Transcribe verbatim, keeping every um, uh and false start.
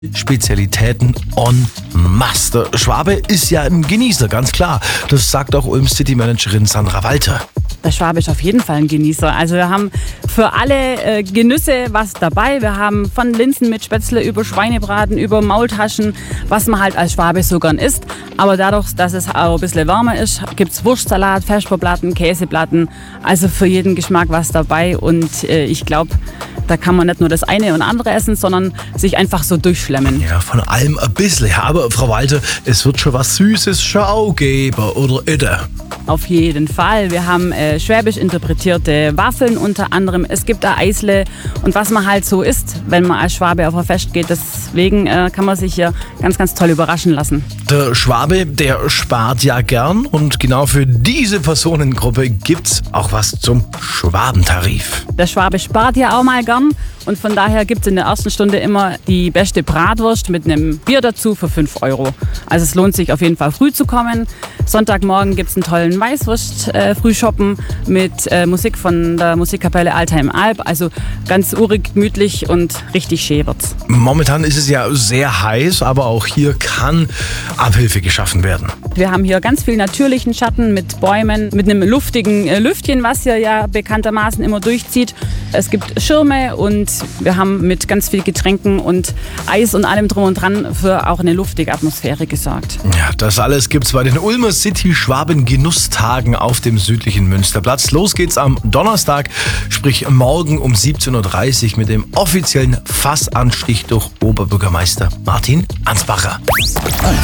Spezialitäten en masse. Der Schwabe ist ja ein Genießer, ganz klar. Das sagt auch Ulm City Managerin Sandra Walter. Der Schwabe ist auf jeden Fall ein Genießer. Also wir haben für alle äh, Genüsse was dabei. Wir haben von Linsen mit Spätzle über Schweinebraten, über Maultaschen, was man halt als Schwabe so gern isst. Aber dadurch, dass es auch ein bisschen wärmer ist, gibt es Wurstsalat, Feschbarplatten, Käseplatten. Also für jeden Geschmack was dabei. Und äh, ich glaube, da kann man nicht nur das eine und andere essen, sondern sich einfach so durchschlemmen. Ja, von allem ein bisschen. Ja, aber Frau Walter, es wird schon was Süßes schon auch geben, oder Idde? Auf jeden Fall. Wir haben äh, schwäbisch interpretierte Waffeln unter anderem. Es gibt ein Eisle und was man halt so isst, wenn man als Schwabe auf ein Fest geht. Deswegen äh, kann man sich hier ganz, ganz toll überraschen lassen. Der Schwabe, der spart ja gern und genau für diese Personengruppe gibt's auch was zum Schwabentarif. Der Schwabe spart ja auch mal gern und von daher gibt es in der ersten Stunde immer die beste Bratwurst mit einem Bier dazu für fünf Euro. Also es lohnt sich auf jeden Fall früh zu kommen. Sonntagmorgen gibt es einen tollen Weißwurst-Frühschoppen äh, mit äh, Musik von der Musikkapelle Altheim Alb. Also ganz urig, gemütlich und richtig schön wird's. Momentan ist es ja sehr heiß, aber auch hier kann Abhilfe geschaffen werden. Wir haben hier ganz viel natürlichen Schatten mit Bäumen, mit einem luftigen äh, Lüftchen, was hier ja bekanntermaßen immer durchzieht. Es gibt Schirme und wir haben mit ganz viel Getränken und Eis und allem drum und dran für auch eine luftige Atmosphäre gesorgt. Ja, das alles gibt's bei den Ulmer City Schwaben Genusstagen auf dem südlichen Münsterplatz. Los geht's am Donnerstag, sprich morgen um siebzehn Uhr dreißig mit dem offiziellen Fassanstich durch Oberbürgermeister Martin Ansbacher.